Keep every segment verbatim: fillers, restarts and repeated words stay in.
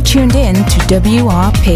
tuned in to W R P.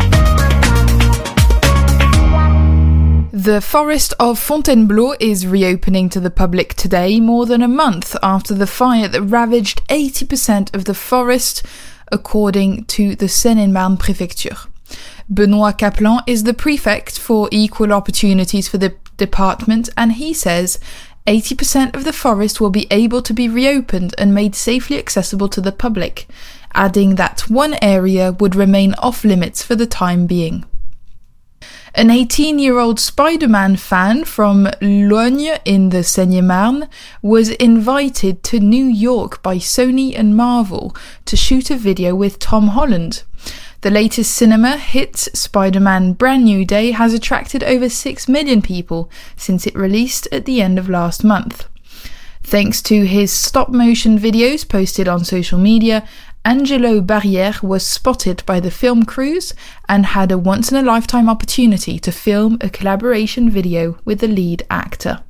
The forest of Fontainebleau is reopening to the public today, more than a month after the fire that ravaged eighty percent of the forest, according to the Seine-et-Marne Prefecture. Benoît Kaplan is the prefect for equal opportunities for the department, and he says eighty percent of the forest will be able to be reopened and made safely accessible to the public, adding that one area would remain off-limits for the time being. An eighteen-year-old Spider-Man fan from Logne in the Seine-et-Marne was invited to New York by Sony and Marvel to shoot a video with Tom Holland. The latest cinema hit, Spider-Man Brand New Day, has attracted over six million people since it released at the end of last month. Thanks to his stop-motion videos posted on social media, Angelo Barrière was spotted by the film crews and had a once-in-a-lifetime opportunity to film a collaboration video with the lead actor.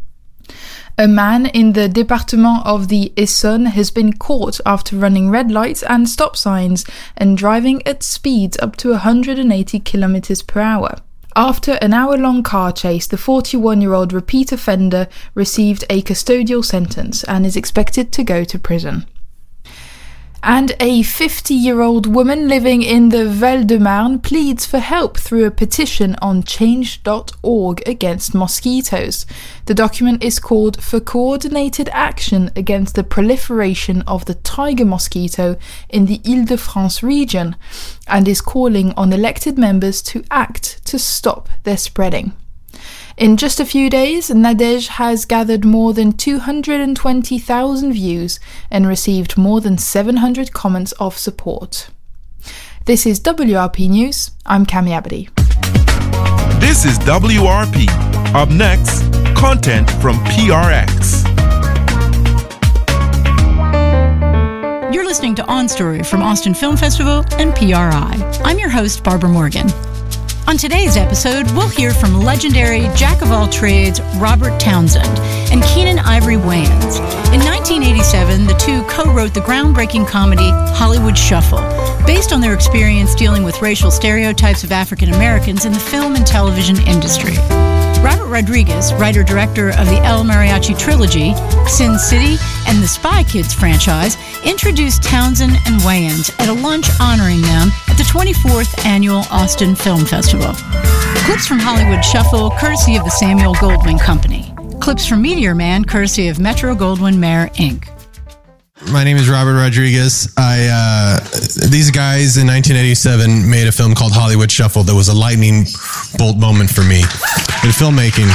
A man in the département of the Essonne has been caught after running red lights and stop signs and driving at speeds up to one hundred eighty kilometers per hour. After an hour-long car chase, the forty-one-year-old repeat offender received a custodial sentence and is expected to go to prison. And a fifty-year-old woman living in the Val-de-Marne pleads for help through a petition on change dot org against mosquitoes. The document is called For Coordinated Action Against the Proliferation of the Tiger Mosquito in the Île-de-France region, and is calling on elected members to act to stop their spreading. In just a few days, Nadège has gathered more than two hundred twenty thousand views and received more than seven hundred comments of support. This is W R P News. I'm Cami Abadi. This is W R P. Up next, content from P R X. You're listening to On Story from Austin Film Festival and P R I. I'm your host, Barbara Morgan. On today's episode, we'll hear from legendary jack-of-all-trades Robert Townsend and Keenen Ivory Wayans. In nineteen eighty-seven, the two co-wrote the groundbreaking comedy Hollywood Shuffle, based on their experience dealing with racial stereotypes of African Americans in the film and television industry. Robert Rodriguez, writer-director of the El Mariachi trilogy, Sin City, and the Spy Kids franchise, introduced Townsend and Wayans at a lunch honoring them at the twenty-fourth Annual Austin Film Festival. Clips from Hollywood Shuffle, courtesy of the Samuel Goldwyn Company. Clips from Meteor Man, courtesy of Metro-Goldwyn-Mayer, Incorporated. My name is Robert Rodriguez. I uh, these guys in nineteen eighty-seven made a film called Hollywood Shuffle that was a lightning bolt moment for me in filmmaking.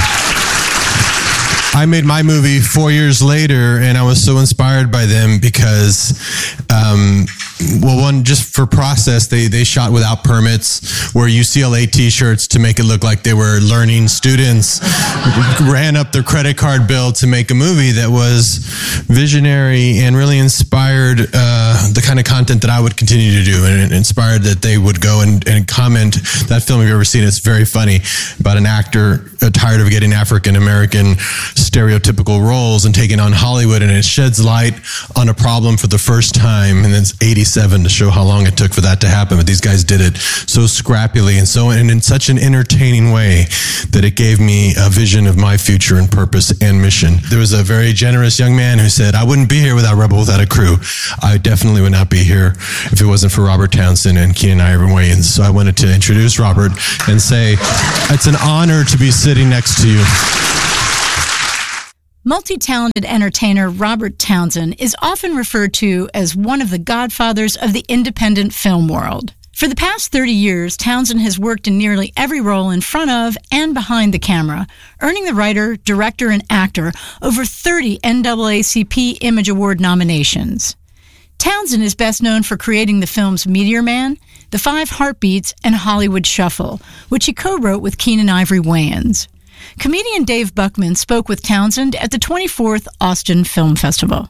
I made my movie four years later, and I was so inspired by them because, um, well, one, just for process, they, they shot without permits, wore U C L A t-shirts to make it look like they were learning students, ran up their credit card bill to make a movie that was visionary and really inspired uh, the kind of content that I would continue to do, and inspired that they would go and, and comment. That film, if you've ever seen it, it's very funny, about an actor uh, tired of getting African-American stereotypical roles and taking on Hollywood, and it sheds light on a problem for the first time. And it's eighty-seven to show how long it took for that to happen, but these guys did it so scrappily and so and in such an entertaining way that it gave me a vision of my future and purpose and mission. There was a very generous young man who said, I wouldn't be here without Rebel Without a Crew. I definitely would not be here if it wasn't for Robert Townsend and Keenen Ivory Wayans. So I wanted to introduce Robert and say, it's an honor to be sitting next to you. Multi-talented entertainer Robert Townsend is often referred to as one of the godfathers of the independent film world. For the past thirty years, Townsend has worked in nearly every role in front of and behind the camera, earning the writer, director, and actor over thirty N double A C P Image Award nominations. Townsend is best known for creating the films Meteor Man, The Five Heartbeats, and Hollywood Shuffle, which he co-wrote with Keenen Ivory Wayans. Comedian Dave Buckman spoke with Townsend at the twenty-fourth Austin Film Festival.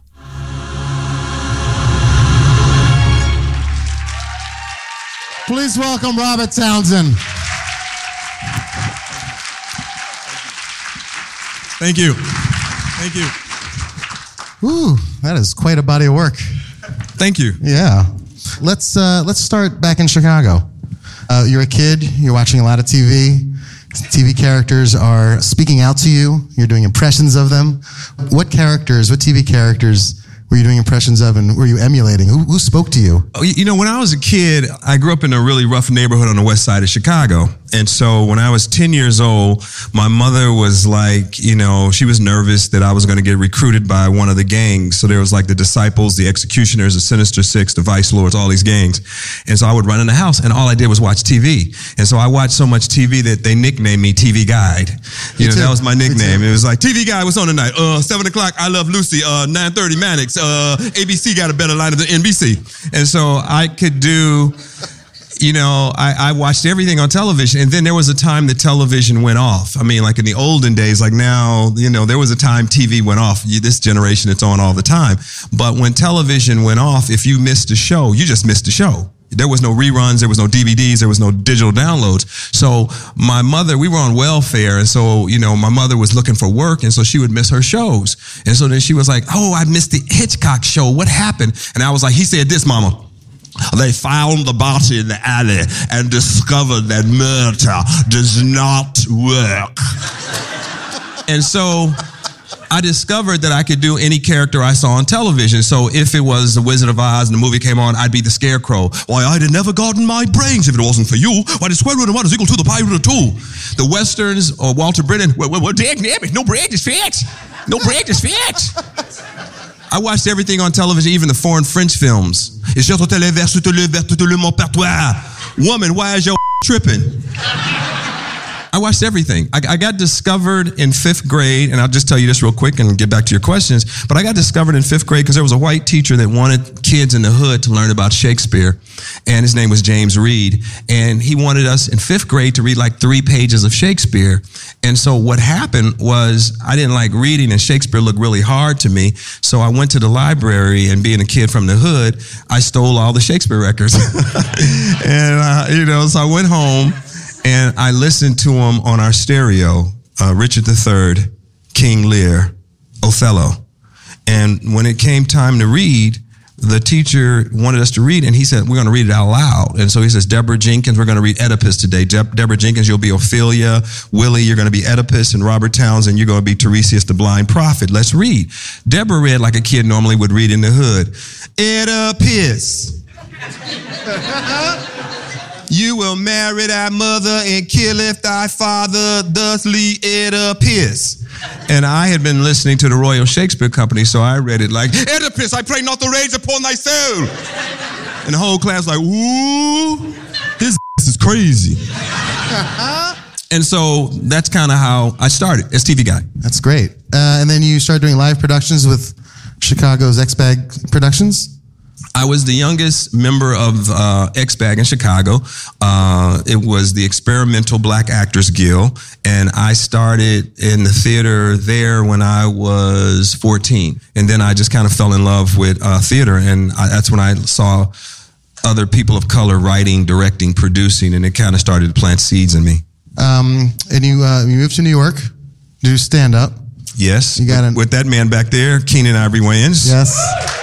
Please welcome Robert Townsend. Thank you. Thank you. Ooh, that is quite a body of work. Thank you. Yeah. Let's uh, let's start back in Chicago. Uh, you're a kid. You're watching a lot of T V. T V characters are speaking out to you. You're doing impressions of them. What characters, what T V characters were you doing impressions of, and were you emulating? Who, who spoke to you? Oh, you know, when I was a kid, I grew up in a really rough neighborhood on the west side of Chicago. And so when I was ten years old, my mother was like, you know, she was nervous that I was going to get recruited by one of the gangs. So there was like the Disciples, the Executioners, the Sinister Six, the Vice Lords, all these gangs. And so I would run in the house, and all I did was watch T V. And so I watched so much T V that they nicknamed me T V Guide. You know, that was my nickname. It was like, T V Guide, what's on tonight? Uh, seven o'clock, I Love Lucy. Uh, nine thirty, Mannix. Uh, A B C got a better lineup than N B C. And so I could do, you know, I, I watched everything on television. And then there was a time that television went off. I mean, like in the olden days, like now, you know, there was a time T V went off. You, this generation, it's on all the time. But when television went off, if you missed a show, you just missed a show. There was no reruns, there was no D V Ds, there was no digital downloads. So my mother, we were on welfare, and so, you know, my mother was looking for work, and so she would miss her shows. And so then she was like, oh, I missed the Hitchcock show. What happened? And I was like, he said this, Mama. They found the body in the alley and discovered that murder does not work. And so I discovered that I could do any character I saw on television. So if it was The Wizard of Oz and the movie came on, I'd be the Scarecrow. Why, I'd have never gotten my brains if it wasn't for you. Why, the square root of one is equal to the pi root of two. The Westerns, or Walter Brennan, well, well, well dang, damn it, no bread is fat. No bread is fat. I watched everything on television, even the foreign French films. It's just le vers tout le vers tout le mon patois. Woman, why is your tripping? I watched everything. I, I got discovered in fifth grade, and I'll just tell you this real quick and get back to your questions, but I got discovered in fifth grade because there was a white teacher that wanted kids in the hood to learn about Shakespeare, and his name was James Reed, and he wanted us in fifth grade to read like three pages of Shakespeare. And so what happened was I didn't like reading, and Shakespeare looked really hard to me, so I went to the library, and being a kid from the hood, I stole all the Shakespeare records. and, uh, you know, so I went home, and I listened to him on our stereo, uh, Richard the Third, King Lear, Othello. And when it came time to read, the teacher wanted us to read, and he said, we're going to read it out loud. And so he says, Deborah Jenkins, we're going to read Oedipus today. De- Deborah Jenkins, you'll be Ophelia. Willie, you're going to be Oedipus. And Robert Townsend, you're going to be Tiresias the blind prophet. Let's read. Deborah read like a kid normally would read in the hood. Oedipus. You will marry thy mother and killeth thy father, thusly Oedipus. And I had been listening to the Royal Shakespeare Company, so I read it like, Oedipus, I pray not the rage upon thy soul. And the whole class like, ooh, his is crazy. And so that's kind of how I started as T V guy. That's great. Uh, and then you started doing live productions with Chicago's X-Bag Productions? I was the youngest member of uh, X-Bag in Chicago. Uh, it was the Experimental Black Actors Guild, and I started in the theater there when I was fourteen. And then I just kind of fell in love with uh, theater, and I, that's when I saw other people of color writing, directing, producing, and it kind of started to plant seeds in me. Um, and you uh, you moved to New York to do stand-up. Yes, you got with, with that man back there, Keenan Ivory Wayans. Yes.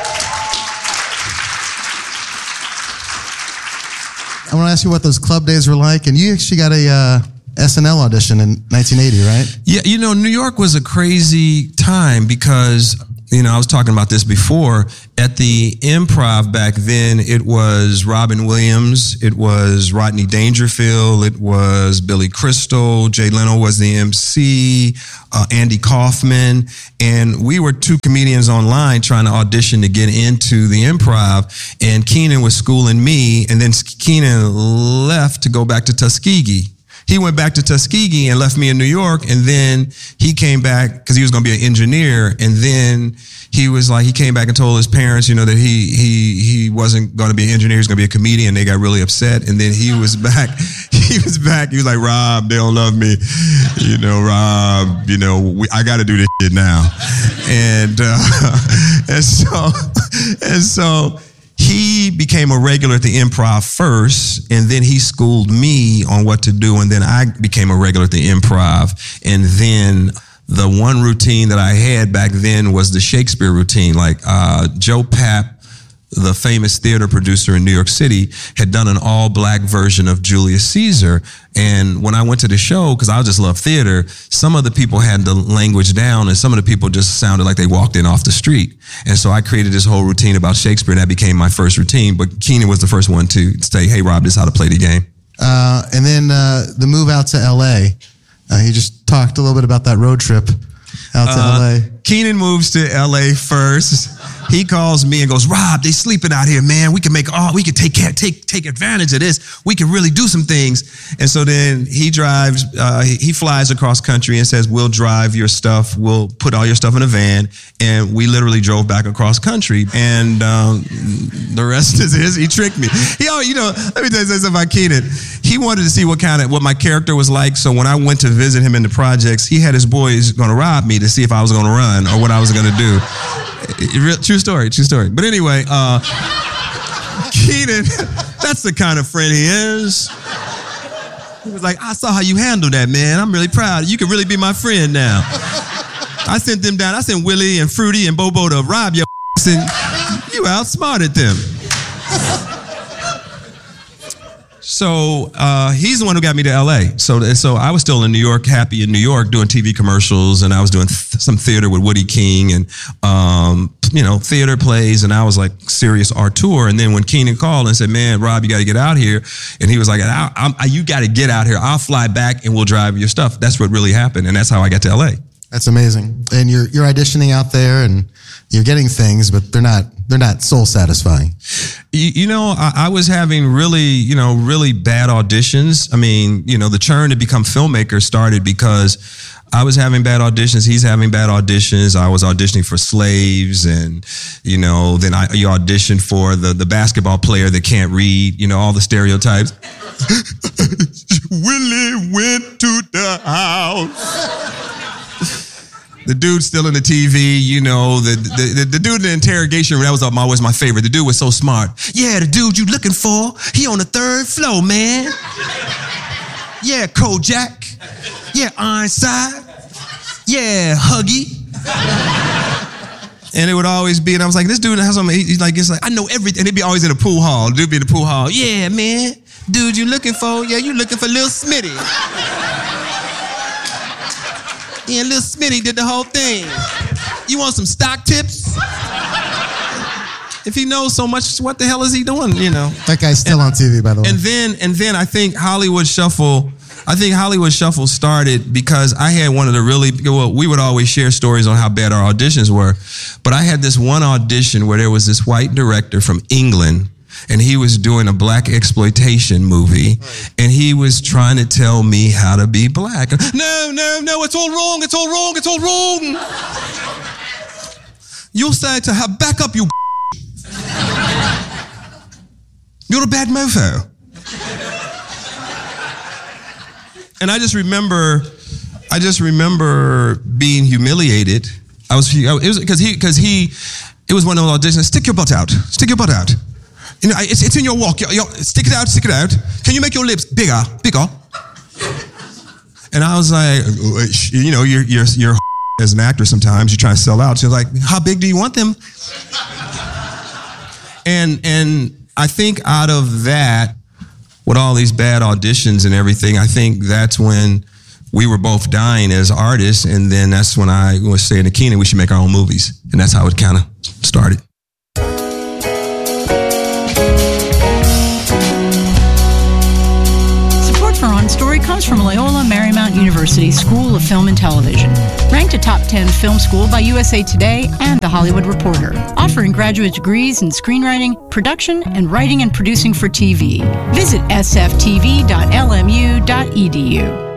I want to ask you what those club days were like, and you actually got a uh, S N L audition in nineteen eighty, right? Yeah, you know, New York was a crazy time because, you know, I was talking about this before. At the Improv back then, it was Robin Williams, it was Rodney Dangerfield, it was Billy Crystal, Jay Leno was the M C, uh, Andy Kaufman, and we were two comedians online trying to audition to get into the Improv, and Keenan was schooling me, and then Keenan left to go back to Tuskegee. He went back to Tuskegee and left me in New York, and then he came back because he was going to be an engineer, and then he was like, he came back and told his parents, you know, that he he he wasn't going to be an engineer, he was going to be a comedian. They got really upset, and then he was back. He was back. He was like, Rob, they don't love me, you know, Rob, you know, we, I got to do this shit now, and uh, and so and so. He became a regular at the Improv first, and then he schooled me on what to do, and then I became a regular at the Improv. And then the one routine that I had back then was the Shakespeare routine. Like uh, Joe Papp the famous theater producer in New York City, had done an all-black version of Julius Caesar. And when I went to the show, because I just love theater, some of the people had the language down, and some of the people just sounded like they walked in off the street. And so I created this whole routine about Shakespeare, and that became my first routine. But Keenen was the first one to say, hey, Rob, this is how to play the game. Uh, and then uh, the move out to L A. Uh, he just talked a little bit about that road trip out to uh, L A. Keenen moves to L A first. He calls me and goes, Rob, they sleeping out here, man. We can make all, we can take care, take take advantage of this. We can really do some things. And so then he drives, uh, he, he flies across country and says, we'll drive your stuff. We'll put all your stuff in a van. And we literally drove back across country. And um, the rest is his. He tricked me. He, you know, let me tell you something about Keenen. He wanted to see what kind of, what my character was like. So when I went to visit him in the projects, he had his boys going to rob me to see if I was going to run or what I was going to do. True story, true story. But anyway, uh, Keenen, that's the kind of friend he is. He was like, I saw how you handled that, man. I'm really proud. You can really be my friend now. I sent them down. I sent Willie and Fruity and Bobo to rob your and you outsmarted them. So uh, he's the one who got me to L A. So so I was still in New York, happy in New York, doing T V commercials, and I was doing th- some theater with Woody King and um, you know theater plays, and I was like serious auteur. And then when Keenen called and said, "Man, Rob, you got to get out here," and he was like, I, I'm, I, "You got to get out here. I'll fly back and we'll drive your stuff." That's what really happened, and that's how I got to L A. That's amazing. And you're you're auditioning out there, and you're getting things, but they're not they're not soul satisfying. You, you know, I, I was having really, you know, really bad auditions. I mean, you know, the churn to become filmmaker started because I was having bad auditions. He's having bad auditions. I was auditioning for Slaves, and you know, then I you audition for the the basketball player that can't read. You know, all the stereotypes. Willie went to the house. The dude still in the T V, you know, the, the, the, the dude in the interrogation room, that was always my favorite. The dude was so smart. Yeah, the dude you looking for, he on the third floor, man. Yeah, Kojak. Yeah, Ironside. Yeah, Huggy. And it would always be, and I was like, this dude has something, he's like, it's like, I know everything. And he'd be always in the pool hall. The dude be in the pool hall. Yeah, man. Dude you looking for, yeah, you looking for Lil Smitty. Yeah, Lil Smitty did the whole thing. You want some stock tips? If he knows so much, what the hell is he doing, you know? That guy's still and, on T V, by the way. And then, and then I think Hollywood Shuffle, I think Hollywood Shuffle started because I had one of the really, well, we would always share stories on how bad our auditions were. But I had this one audition where there was this white director from England, and he was doing a black exploitation movie, and he was trying to tell me how to be black. No, no, no, it's all wrong, it's all wrong, it's all wrong. You'll say to her, back up, you You're a bad mofo. And I just remember, I just remember being humiliated. I was, it was, because he, because he, it was one of those auditions, stick your butt out, stick your butt out. You know, it's, it's in your walk. You're, you're, stick it out, stick it out. Can you make your lips bigger, bigger? And I was like, you know, you're, you're, you're as an actor sometimes, you try to sell out. She was like, how big do you want them? And, and I think out of that, with all these bad auditions and everything, I think that's when we were both dying as artists. And then that's when I was saying to Keenen, we should make our own movies. And that's how it kind of started. For On Story comes from Loyola Marymount University School of Film and Television, ranked a top ten film school by U S A Today and The Hollywood Reporter, offering graduate degrees in screenwriting, production, and writing and producing for T V. Visit s f t v dot l m u dot e d u.